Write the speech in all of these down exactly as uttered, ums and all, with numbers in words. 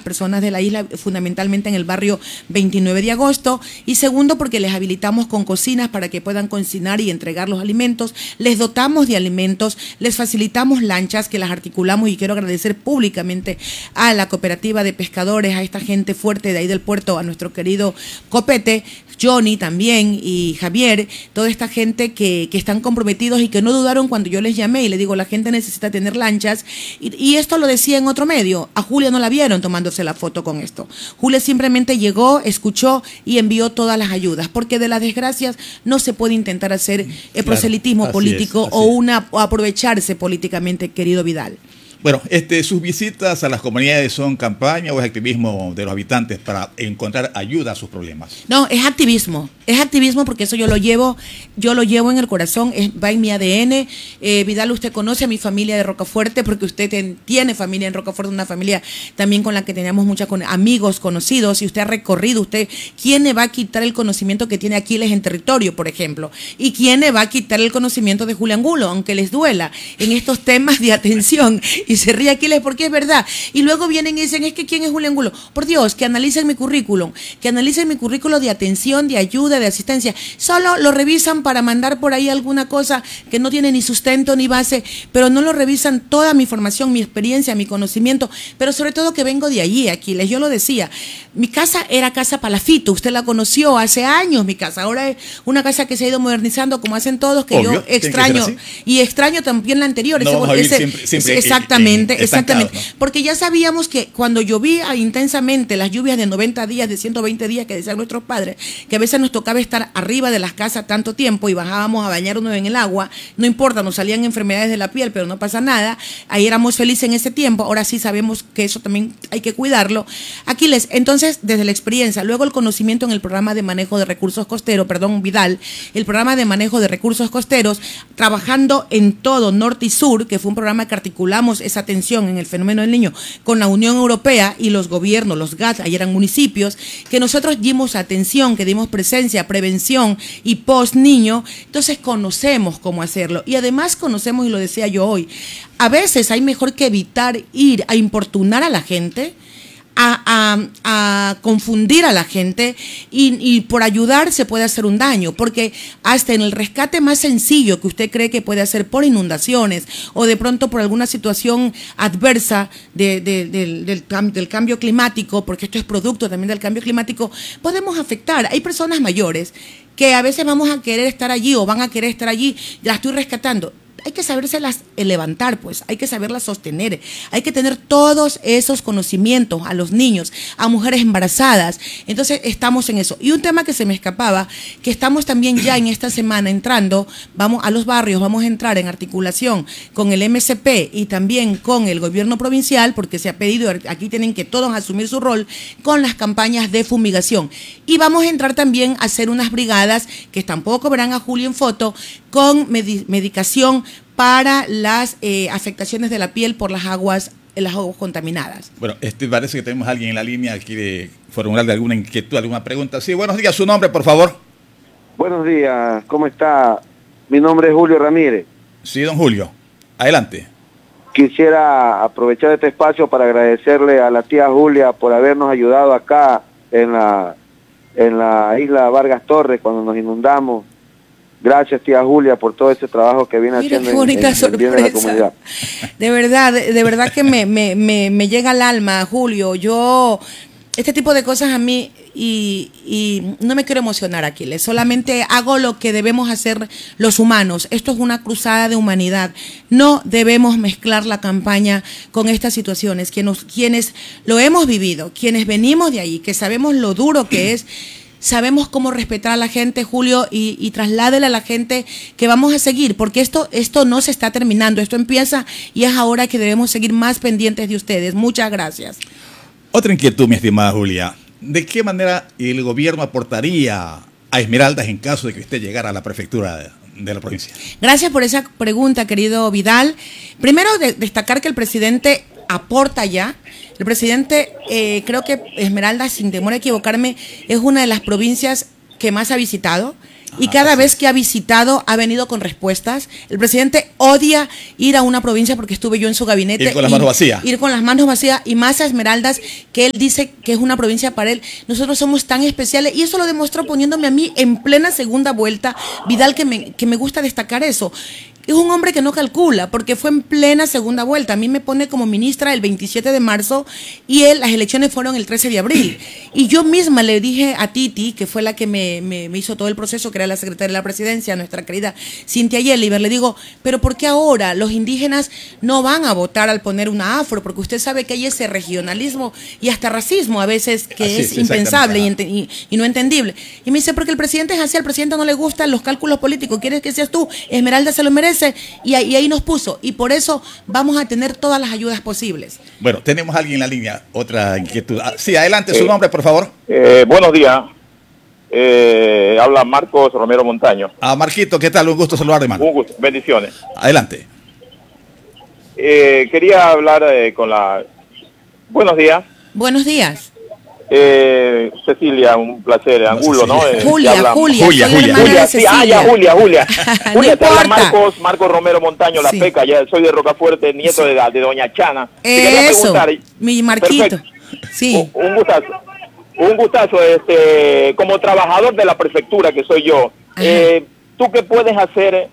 personas de la isla, fundamentalmente en el barrio veintinueve de agosto, y segundo porque les habilitamos con cocinas para que puedan cocinar y entregar los alimentos, les dotamos de alimentos, les facilitamos lanchas que las articulamos, y quiero agradecer públicamente a la cooperativa de pescadores, a esta gente fuerte de ahí del puerto, a nuestro querido Copete, Johnny también y Javier, toda esta gente que, que están comprometidos y que no dudaron cuando yo les llamé y les digo, la gente necesita tener lanchas, y, y esto lo decía en otro medio. A Julia no la vieron tomándose la foto con esto. Julia simplemente llegó, escuchó y envió todas las ayudas, porque de las desgracias no se puede intentar hacer el claro, proselitismo político es, o, una, o aprovecharse políticamente, querido Vidal. Bueno, este, sus visitas a las comunidades son campaña o es activismo de los habitantes para encontrar ayuda a sus problemas. No, es activismo, es activismo porque eso yo lo llevo, yo lo llevo en el corazón, es, va en mi A D N. Eh, Vidal, usted conoce a mi familia de Rocafuerte porque usted ten, tiene familia en Rocafuerte, una familia también con la que teníamos muchos con, amigos conocidos, y usted ha recorrido, usted, ¿quién le va a quitar el conocimiento que tiene Aquiles en territorio, por ejemplo? ¿Y quién le va a quitar el conocimiento de Julia Angulo, aunque les duela, en estos temas de atención? Y se ríe Aquiles porque es verdad. Y luego vienen y dicen, es que ¿quién es Julia Angulo? Por Dios, que analicen mi currículum, que analicen mi currículum de atención, de ayuda, de asistencia. Solo lo revisan para mandar por ahí alguna cosa que no tiene ni sustento ni base, pero no lo revisan toda mi formación, mi experiencia, mi conocimiento, pero sobre todo que vengo de allí, Aquiles. Yo lo decía, mi casa era casa Palafito, usted la conoció hace años, mi casa. Ahora es una casa que se ha ido modernizando como hacen todos, que Obvio, yo extraño, y extraño también la anterior. No, ese, ese, siempre, siempre exactamente. Exactamente, exactamente. ¿No? Porque ya sabíamos que cuando llovía intensamente, las lluvias de noventa días, de ciento veinte días que decían nuestros padres, que a veces nos tocaba estar arriba de las casas tanto tiempo y bajábamos a bañarnos en el agua, no importa, nos salían enfermedades de la piel, pero no pasa nada, ahí éramos felices en ese tiempo, ahora sí sabemos que eso también hay que cuidarlo. Aquiles, entonces, desde la experiencia, luego el conocimiento en el programa de manejo de recursos costeros, perdón, Vidal, el programa de manejo de recursos costeros, trabajando en todo norte y sur, que fue un programa que articulamos esa atención en el fenómeno del niño con la Unión Europea y los gobiernos, los G A T, ahí eran municipios, que nosotros dimos atención, que dimos presencia, prevención y post niño, entonces conocemos cómo hacerlo, y además conocemos, y lo decía yo hoy, a veces hay mejor que evitar ir a importunar a la gente, A, a, a confundir a la gente, y, y por ayudar se puede hacer un daño, porque hasta en el rescate más sencillo que usted cree que puede hacer por inundaciones o de pronto por alguna situación adversa de, de, de, del, del cambio climático, porque esto es producto también del cambio climático, podemos afectar. Hay personas mayores que a veces vamos a querer estar allí o van a querer estar allí, la estoy rescatando. Hay que sabérselas levantar, pues, hay que saberlas sostener, hay que tener todos esos conocimientos a los niños, a mujeres embarazadas. Entonces estamos en eso. Y un tema que se me escapaba, que estamos también ya en esta semana entrando, vamos a los barrios, vamos a entrar en articulación con el M C P y también con el gobierno provincial, porque se ha pedido, aquí tienen que todos asumir su rol, con las campañas de fumigación. Y vamos a entrar también a hacer unas brigadas, que tampoco verán a Julio en foto, con medi- medicación para las eh, afectaciones de la piel por las aguas, las aguas contaminadas. Bueno, este parece que tenemos a alguien en la línea que quiere formularle alguna inquietud, alguna pregunta. Sí, buenos días, su nombre, por favor. Buenos días, ¿cómo está? Mi nombre es Julio Ramírez. Sí, don Julio, adelante. Quisiera aprovechar este espacio para agradecerle a la tía Julia por habernos ayudado acá en la, en la isla Vargas Torres cuando nos inundamos. Gracias, tía Julia, por todo ese trabajo que viene Mira, haciendo qué bonita en, en, en bien de la comunidad. De verdad, de, de verdad que me, me, me, me llega al alma, Julio. Yo, este tipo de cosas a mí, y, y no me quiero emocionar, Aquiles, solamente hago lo que debemos hacer los humanos. Esto es una cruzada de humanidad. No debemos mezclar la campaña con estas situaciones. Quienes, quienes lo hemos vivido, quienes venimos de ahí, que sabemos lo duro que es, sabemos cómo respetar a la gente, Julio, y, y trasládele a la gente que vamos a seguir, porque esto, esto no se está terminando, esto empieza y es ahora que debemos seguir más pendientes de ustedes. Muchas gracias. Otra inquietud, mi estimada Julia. ¿De qué manera el gobierno aportaría a Esmeraldas en caso de que usted llegara a la prefectura de, de la provincia? Gracias por esa pregunta, querido Vidal. Primero, de, destacar que el presidente aporta ya. El presidente, eh, creo que Esmeraldas, sin temor a equivocarme, es una de las provincias que más ha visitado, y cada vez que ha visitado ha venido con respuestas. El presidente odia ir a una provincia porque estuve yo en su gabinete. Ir con las manos vacías. Ir con las manos vacías y más a Esmeraldas, que él dice que es una provincia para él. Nosotros somos tan especiales y eso lo demostró poniéndome a mí en plena segunda vuelta. Vidal, que me, que me gusta destacar eso. Es un hombre que no calcula, porque fue en plena segunda vuelta. A mí me pone como ministra el veintisiete de marzo y él, las elecciones fueron el trece de abril. Y yo misma le dije a Titi, que fue la que me, me, me hizo todo el proceso, que era la secretaria de la presidencia, nuestra querida Cintia Yeliver, le digo, pero ¿por qué ahora los indígenas no van a votar al poner una afro? Porque usted sabe que hay ese regionalismo y hasta racismo a veces que así es, es impensable y, y, y no entendible. Y me dice, porque el presidente es así, al presidente no le gustan los cálculos políticos, ¿quieres que seas tú? Esmeralda se lo merece. Y ahí, y ahí nos puso, y por eso vamos a tener todas las ayudas posibles. Bueno, tenemos a alguien en la línea, otra inquietud. Ah, sí, adelante, su eh, nombre, por favor. Eh, buenos días, eh, habla Marcos Romero Montaño. Ah, Marquito, ¿qué tal? Un gusto saludar, hermano. Un gusto, bendiciones. Adelante. Eh, quería hablar eh, con la... Buenos días. Buenos días. Eh, Cecilia, un placer, Angulo, ¿no? Eh, Julia, habla... Julia, Julia, Julia. Julia, sí, ah, ya, Julia, Julia. No Julia, te habla importa. Marcos, Marcos Romero Montaño, La Sí. Peca, ya soy de Rocafuerte, nieto sí. de, de doña Chana. Eso, mi Marquito. Perfecto. Sí. Un, un gustazo. Un gustazo, este, como trabajador de la prefectura que soy yo, eh, ¿tú qué puedes hacer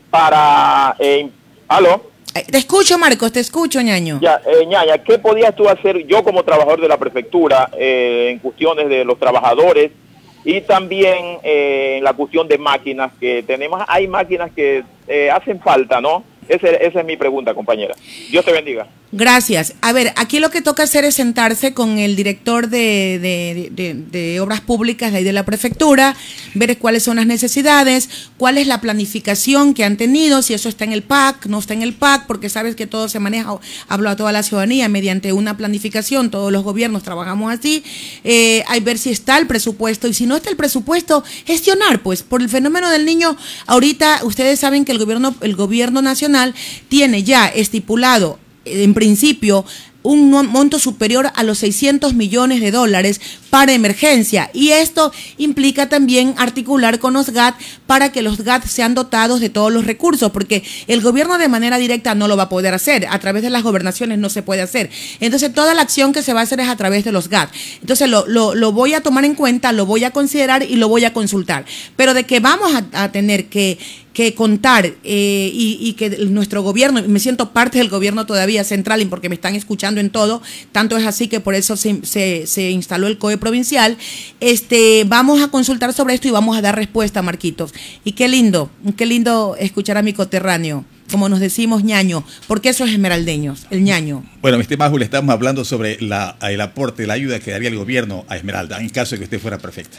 para... Eh, ¿Aló? Te escucho, Marcos, te escucho, ñaño. Ya, eh, ñaña, ¿qué podías tú hacer yo como trabajador de la prefectura eh, en cuestiones de los trabajadores y también eh, en la cuestión de máquinas que tenemos? Hay máquinas que eh, hacen falta, ¿no? Ese, esa es mi pregunta, compañera. Dios te bendiga. Gracias. A ver, aquí lo que toca hacer es sentarse con el director de, de, de, de obras públicas de ahí de la prefectura, ver cuáles son las necesidades, cuál es la planificación que han tenido, si eso está en el P A C, no está en el P A C, porque sabes que todo se maneja, hablo a toda la ciudadanía, mediante una planificación, todos los gobiernos trabajamos así, eh, hay ver si está el presupuesto, y si no está el presupuesto, gestionar, pues, por el fenómeno del niño. Ahorita ustedes saben que el gobierno, el gobierno nacional tiene ya estipulado, en principio, un monto superior a los seiscientos millones de dólares para emergencia, y esto implica también articular con los G A T para que los G A T sean dotados de todos los recursos, porque el gobierno de manera directa no lo va a poder hacer, a través de las gobernaciones no se puede hacer, entonces toda la acción que se va a hacer es a través de los G A T, entonces lo, lo, lo voy a tomar en cuenta, lo voy a considerar y lo voy a consultar, pero de que vamos a, a tener que que contar eh, y, y que nuestro gobierno, me siento parte del gobierno todavía central, porque me están escuchando en todo, tanto es así que por eso se, se, se instaló el C O E provincial, este, vamos a consultar sobre esto y vamos a dar respuesta, Marquitos. Y qué lindo, qué lindo escuchar a mi coterráneo, como nos decimos ñaño, porque eso es esmeraldeños, el ñaño. Bueno, mi estimada Julia, estamos hablando sobre la, el aporte, la ayuda que daría el gobierno a Esmeralda, en caso de que usted fuera prefecta.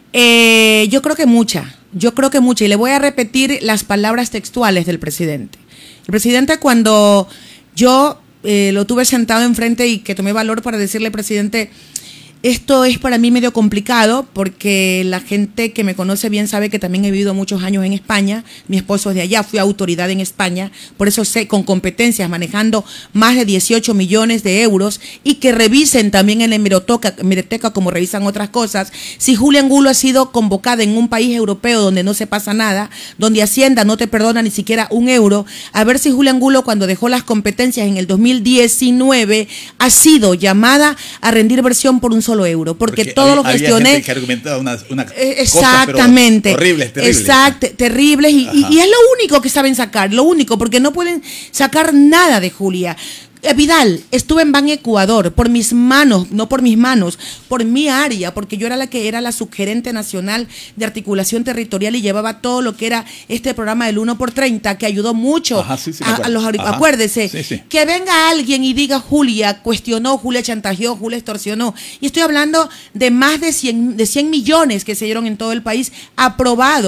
Eh, yo creo que mucha, yo creo que mucha, y le voy a repetir las palabras textuales del presidente. El presidente, cuando yo eh, lo tuve sentado enfrente y que tomé valor para decirle, presidente, esto es para mí medio complicado, porque la gente que me conoce bien sabe que también he vivido muchos años en España, mi esposo es de allá, fui autoridad en España, por eso sé con competencias, manejando más de dieciocho millones de euros, y que revisen también en la hemeroteca, hemeroteca como revisan otras cosas, si Julia Angulo ha sido convocada en un país europeo donde no se pasa nada, donde Hacienda no te perdona ni siquiera un euro, a ver si Julia Angulo, cuando dejó las competencias en el dos mil diecinueve, ha sido llamada a rendir versión por un solo euro, porque, porque todo había, lo gestioné. Había gente que argumentaba una, una exactamente, cosas, horribles, terribles. Exacto, terribles, y, y, y es lo único que saben sacar, lo único, porque no pueden sacar nada de Julia. Vidal, estuve en Ban Ecuador, por mis manos, no por mis manos, por mi área, porque yo era la que era la subgerente nacional de articulación territorial y llevaba todo lo que era este programa del uno por treinta, que ayudó mucho. Ajá, sí, sí, a, a los Ajá. Acuérdese, sí, sí. Que venga alguien y diga Julia cuestionó, Julia chantajeó, Julia extorsionó. Y estoy hablando de más de cien, de cien millones que se dieron en todo el país, aprobados,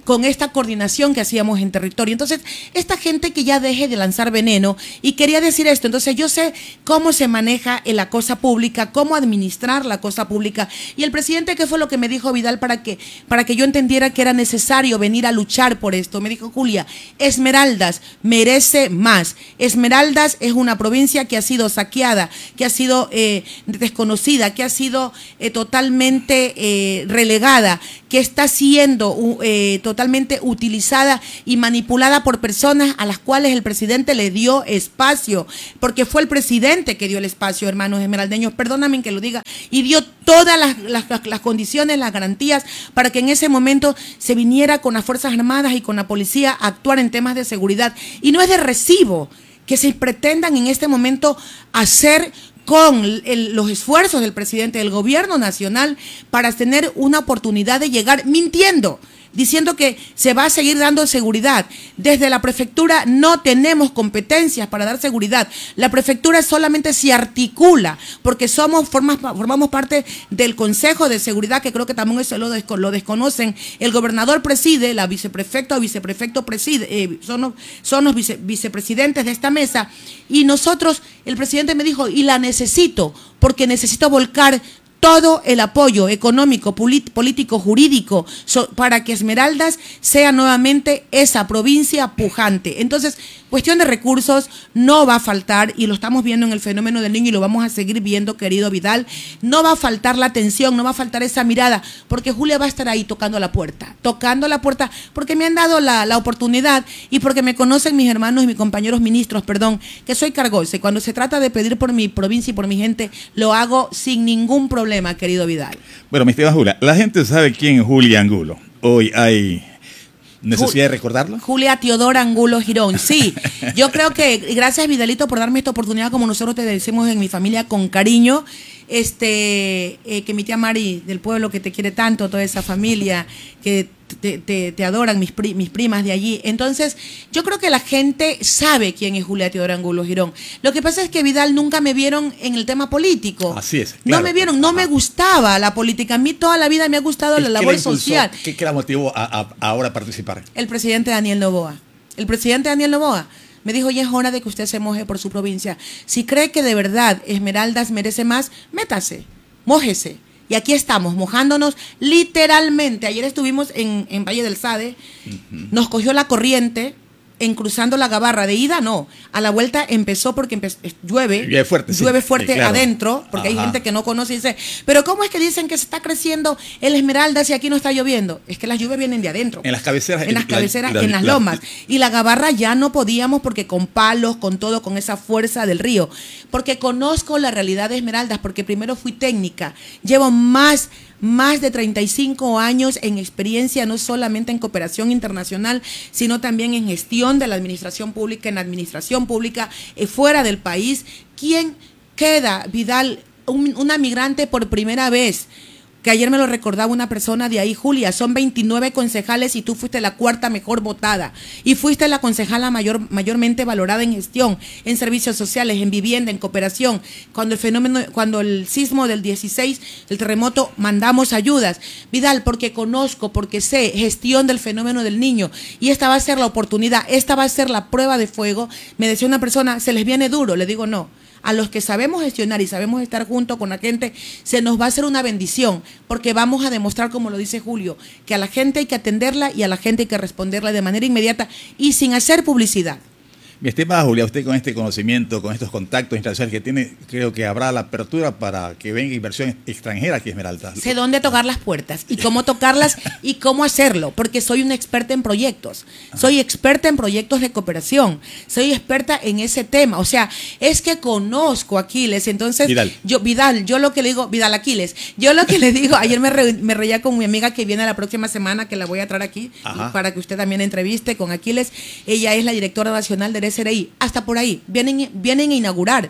con esta coordinación que hacíamos en territorio. Entonces, esta gente que ya deje de lanzar veneno, y quería decir esto, entonces yo sé cómo se maneja en la cosa pública, cómo administrar la cosa pública, y el presidente, ¿qué fue lo que me dijo Vidal para que, para que yo entendiera que era necesario venir a luchar por esto? Me dijo: Julia, Esmeraldas merece más. Esmeraldas es una provincia que ha sido saqueada, que ha sido eh, desconocida, que ha sido eh, totalmente eh, relegada, que está siendo eh, totalmente utilizada y manipulada por personas a las cuales el presidente le dio espacio, porque fue el presidente que dio el espacio, hermanos esmeraldeños, perdóname que lo diga, y dio todas las, las, las condiciones, las garantías para que en ese momento se viniera con las Fuerzas Armadas y con la policía a actuar en temas de seguridad. Y no es de recibo que se pretendan en este momento hacer con el, los esfuerzos del presidente del gobierno nacional para tener una oportunidad de llegar mintiendo, diciendo que se va a seguir dando seguridad. Desde la prefectura no tenemos competencias para dar seguridad. La prefectura solamente se articula porque somos formas, formamos parte del Consejo de Seguridad, que creo que también eso lo, desco, lo desconocen. El gobernador preside, la viceprefecta o viceprefecto preside, eh, son los, son los vice, vicepresidentes de esta mesa, y nosotros, el presidente me dijo, y la necesito, porque necesito volcar todo el apoyo económico, político, jurídico, so, para que Esmeraldas sea nuevamente esa provincia pujante. Entonces, cuestión de recursos no va a faltar, y lo estamos viendo en el fenómeno del niño y lo vamos a seguir viendo, querido Vidal. No va a faltar la atención, no va a faltar esa mirada, porque Julia va a estar ahí tocando la puerta, tocando la puerta, porque me han dado la, la oportunidad y porque me conocen mis hermanos y mis compañeros ministros, perdón, que soy cargosa. Cuando se trata de pedir por mi provincia y por mi gente, lo hago sin ningún problema, querido Vidal. Bueno, mi estimada Julia, la gente sabe quién es Julia Angulo. Hoy hay ¿necesidad de recordarlo? Julia Teodora Angulo Girón, sí. Yo creo que, gracias Vidalito por darme esta oportunidad, como nosotros te decimos en mi familia con cariño, este eh, que mi tía Mari del pueblo, que te quiere tanto, toda esa familia, que te, te, te adoran, mis, pri, mis primas de allí. Entonces, yo creo que la gente sabe quién es Julia Teodora Angulo Girón. Lo que pasa es que, Vidal, nunca me vieron en el tema político. Así es, No claro. me vieron, no Ajá. me gustaba la política. A mí toda la vida me ha gustado la labor social. ¿Qué, qué la motivó a, a, a ahora participar? El presidente Daniel Noboa. El presidente Daniel Noboa me dijo: ya es hora de que usted se moje por su provincia. Si cree que de verdad Esmeraldas merece más, métase, mójese. Y aquí estamos, mojándonos literalmente. Ayer estuvimos en, en Valle del Sade, uh-huh. nos cogió la corriente en cruzando la Gabarra. De ida no, a la vuelta empezó porque empe llueve, llueve fuerte, llueve sí. fuerte sí, claro. adentro, porque Ajá. hay gente que no conoce y dice, pero ¿cómo es que dicen que se está creciendo el Esmeraldas si aquí no está lloviendo? Es que las lluvias vienen de adentro. En las cabeceras. En las cabeceras, la, la, en las la, lomas. Y la Gabarra ya no podíamos porque con palos, con todo, con esa fuerza del río. Porque conozco la realidad de Esmeraldas, porque primero fui técnica. Llevo más... más de treinta y cinco años en experiencia, no solamente en cooperación internacional, sino también en gestión de la administración pública, en administración pública eh, fuera del país. ¿Quién queda, Vidal, un, una migrante por primera vez? Que ayer me lo recordaba una persona de ahí, Julia, son veintinueve concejales y tú fuiste la cuarta mejor votada. Y fuiste la concejala mayor, mayormente valorada en gestión, en servicios sociales, en vivienda, en cooperación. Cuando el fenómeno, cuando el sismo del dieciséis, el terremoto, mandamos ayudas. Vidal, porque conozco, porque sé, gestión del fenómeno del niño. Y esta va a ser la oportunidad, esta va a ser la prueba de fuego. Me decía una persona, ¿se les viene duro? Le digo, no. A los que sabemos gestionar y sabemos estar junto con la gente, se nos va a hacer una bendición, porque vamos a demostrar, como lo dice Julio, que a la gente hay que atenderla y a la gente hay que responderla de manera inmediata y sin hacer publicidad. Mi estimada Julia, usted con este conocimiento, con estos contactos internacionales que tiene, creo que habrá la apertura para que venga inversión extranjera aquí a Esmeraldas. Sé dónde tocar las puertas y cómo tocarlas y cómo hacerlo, porque soy una experta en proyectos, soy experta en proyectos de cooperación, soy experta en ese tema, o sea, es que conozco a Aquiles, entonces, Vidal. yo, Vidal, yo lo que le digo, Vidal Aquiles, yo lo que le digo, ayer me, re, me reía con mi amiga que viene la próxima semana, que la voy a traer aquí, para que usted también entreviste con Aquiles, ella es la directora nacional de S R I, hasta por ahí, vienen, vienen a inaugurar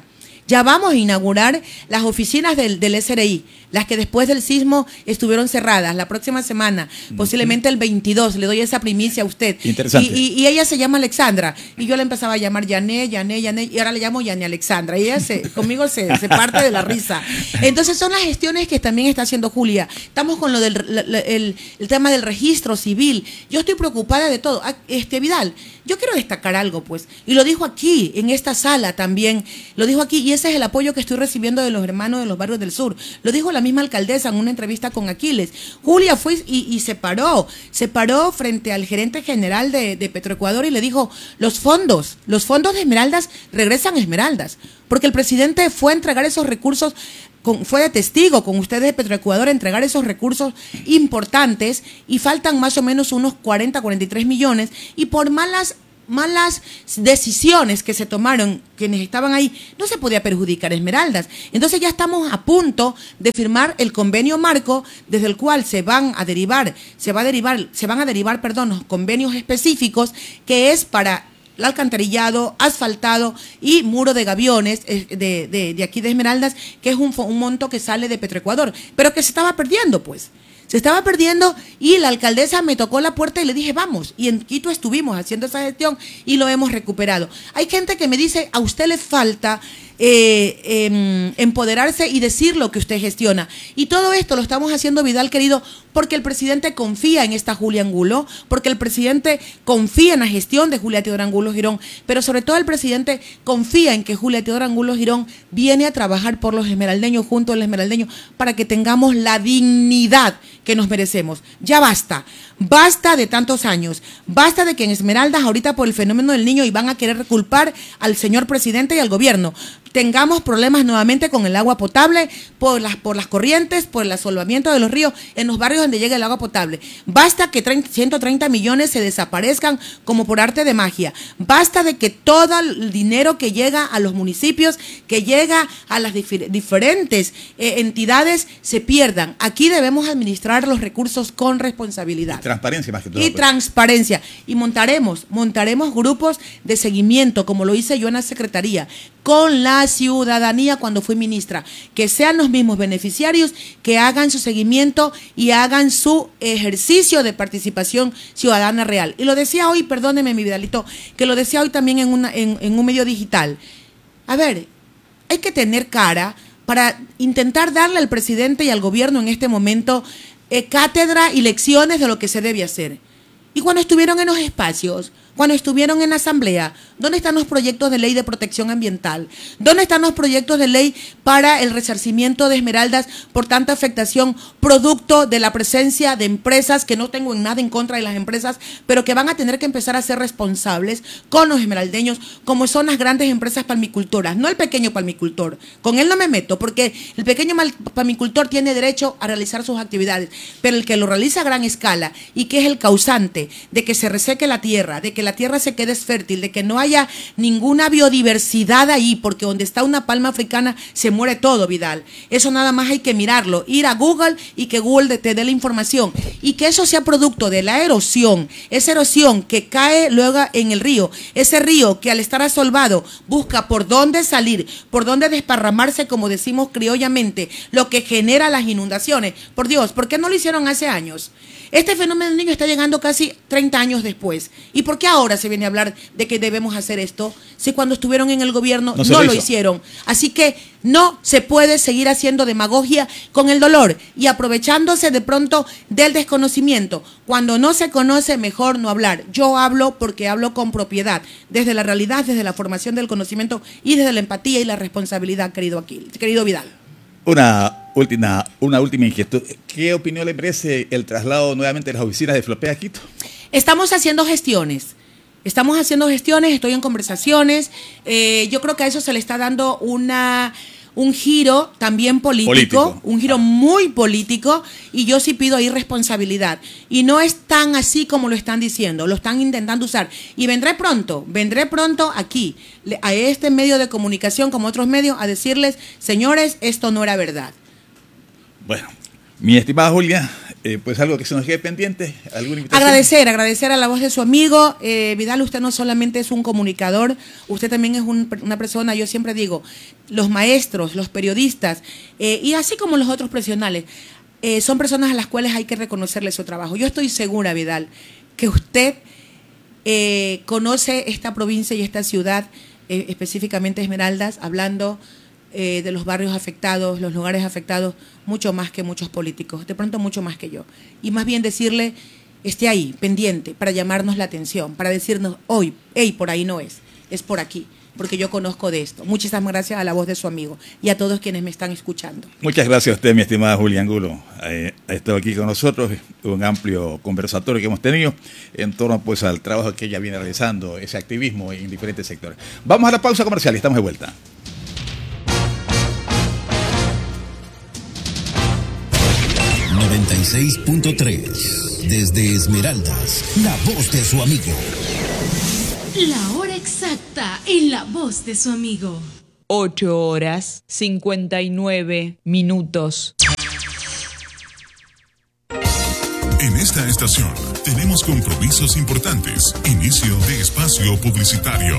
Ya vamos a inaugurar las oficinas del, del S R I, las que después del sismo estuvieron cerradas. La próxima semana, posiblemente el veintidós, le doy esa primicia a usted. Interesante. Y, y, y ella se llama Alexandra. Y yo le empezaba a llamar Yané, Yané, Yané, y ahora le llamo Yané Alexandra. Y ella se, conmigo se, se parte de la risa. Entonces son las gestiones que también está haciendo Julia. Estamos con lo del la, la, el, el tema del registro civil. Yo estoy preocupada de todo. Este Vidal, yo quiero destacar algo, pues, y lo dijo aquí, en esta sala también, lo dijo aquí, y ese es el apoyo que estoy recibiendo de los hermanos de los barrios del sur. Lo dijo la misma alcaldesa en una entrevista con Aquiles. Julia fue y, y se paró, se paró frente al gerente general de, de Petroecuador y le dijo, los fondos, los fondos de Esmeraldas regresan a Esmeraldas, porque el presidente fue a entregar esos recursos, con, fue de testigo con ustedes de Petroecuador a entregar esos recursos importantes y faltan más o menos unos cuarenta, cuarenta y tres millones y por malas malas decisiones que se tomaron quienes estaban ahí, no se podía perjudicar Esmeraldas. Entonces ya estamos a punto de firmar el convenio marco desde el cual se van a derivar, se va a derivar, se van a derivar, perdón, los convenios específicos que es para el alcantarillado, asfaltado y muro de gaviones de, de, de aquí de Esmeraldas, que es un, un monto que sale de Petroecuador, pero que se estaba perdiendo, pues. Se estaba perdiendo y la alcaldesa me tocó la puerta y le dije, vamos. Y en Quito estuvimos haciendo esa gestión y lo hemos recuperado. Hay gente que me dice, a usted le falta eh, eh, empoderarse y decir lo que usted gestiona. Y todo esto lo estamos haciendo, Vidal querido, porque el presidente confía en esta Julia Angulo, porque el presidente confía en la gestión de Julia Teodora Angulo Girón, pero sobre todo el presidente confía en que Julia Teodora Angulo Girón viene a trabajar por los esmeraldeños, junto al esmeraldeño, para que tengamos la dignidad que nos merecemos. Ya basta, basta de tantos años, basta de que en Esmeraldas ahorita por el fenómeno del niño y van a querer culpar al señor presidente y al gobierno. Tengamos problemas nuevamente con el agua potable, por las, por las corrientes, por el asolvamiento de los ríos, en los barrios donde llega el agua potable. Basta que ciento treinta millones se desaparezcan como por arte de magia. Basta de que todo el dinero que llega a los municipios, que llega a las difer diferentes eh, entidades, se pierdan. Aquí debemos administrar los recursos con responsabilidad. Y transparencia más que todo. Y pues. transparencia. Y montaremos, montaremos grupos de seguimiento, como lo hice yo en la Secretaría, con la ciudadanía cuando fui ministra, que sean los mismos beneficiarios, que hagan su seguimiento y hagan su ejercicio de participación ciudadana real. Y lo decía hoy, perdóneme mi Vidalito, que lo decía hoy también en, una, en, en un medio digital. A ver, hay que tener cara para intentar darle al presidente y al gobierno en este momento eh, cátedra y lecciones de lo que se debe hacer. Y cuando estuvieron en los espacios, cuando estuvieron en la asamblea, ¿dónde están los proyectos de ley de protección ambiental? ¿Dónde están los proyectos de ley para el resarcimiento de Esmeraldas por tanta afectación producto de la presencia de empresas, que no tengo nada en contra de las empresas, pero que van a tener que empezar a ser responsables con los esmeraldeños, como son las grandes empresas palmicultoras, no el pequeño palmicultor? Con él no me meto, porque el pequeño palmicultor tiene derecho a realizar sus actividades, pero el que lo realiza a gran escala y que es el causante de que se reseque la tierra, de que la tierra se quede fértil, de que no haya ninguna biodiversidad ahí, porque donde está una palma africana se muere todo, Vidal. Eso nada más hay que mirarlo, ir a Google y que Google te dé la información. Y que eso sea producto de la erosión, esa erosión que cae luego en el río, ese río que al estar asolvado busca por dónde salir, por dónde desparramarse, como decimos criollamente, lo que genera las inundaciones. Por Dios, ¿por qué no lo hicieron hace años? Este fenómeno del niño está llegando casi treinta años después. ¿Y por qué ahora se viene a hablar de que debemos hacer esto? Si cuando estuvieron en el gobierno no, no lo, lo hicieron. Así que no se puede seguir haciendo demagogia con el dolor y aprovechándose de pronto del desconocimiento. Cuando no se conoce, mejor no hablar. Yo hablo porque hablo con propiedad, desde la realidad, desde la formación del conocimiento y desde la empatía y la responsabilidad, querido Aquil, querido Vidal. Una última, una última inquietud. ¿Qué opinión le merece el traslado nuevamente de las oficinas de Flopea a Quito? Estamos haciendo gestiones. Estamos haciendo gestiones, estoy en conversaciones. Eh, yo creo que a eso se le está dando una... un giro también político, político, un giro muy político, y yo sí pido ahí responsabilidad. Y no es tan así como lo están diciendo, lo están intentando usar. Y vendré pronto, vendré pronto aquí, a este medio de comunicación, como otros medios, a decirles, señores, esto no era verdad. Bueno, mi estimada Julia, Eh, pues algo que se nos quede pendiente, ¿alguna invitación? Agradecer, agradecer a la voz de su amigo. Eh, Vidal, usted no solamente es un comunicador, usted también es un, una persona, yo siempre digo, los maestros, los periodistas, eh, y así como los otros profesionales, eh, son personas a las cuales hay que reconocerle su trabajo. Yo estoy segura, Vidal, que usted eh, conoce esta provincia y esta ciudad, eh, específicamente Esmeraldas, hablando eh, de los barrios afectados, los lugares afectados, mucho más que muchos políticos, de pronto mucho más que yo. Y más bien decirle, esté ahí, pendiente, para llamarnos la atención, para decirnos, hoy, hey, por ahí no es, es por aquí, porque yo conozco de esto. Muchísimas gracias a la voz de su amigo y a todos quienes me están escuchando. Muchas gracias a usted, mi estimada Julia Angulo. Eh, ha estado aquí con nosotros, un amplio conversatorio que hemos tenido en torno pues al trabajo que ella viene realizando, ese activismo en diferentes sectores. Vamos a la pausa comercial y estamos de vuelta. noventa y seis punto tres desde Esmeraldas, la voz de su amigo. La hora exacta en la voz de su amigo. ocho horas cincuenta y nueve minutos. En esta estación tenemos compromisos importantes. Inicio de espacio publicitario.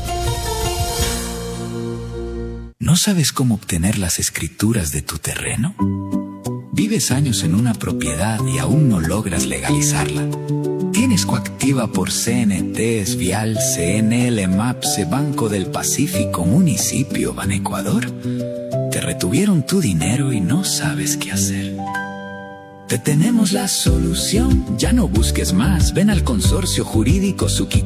¿No sabes cómo obtener las escrituras de tu terreno? ¿Vives años en una propiedad y aún no logras legalizarla? ¿Tienes coactiva por C N T, Vial, C N L, MAPSE, Banco del Pacífico, Municipio, Banecuador? Te retuvieron tu dinero y no sabes qué hacer. Te tenemos la solución, ya no busques más, ven al Consorcio Jurídico Suki.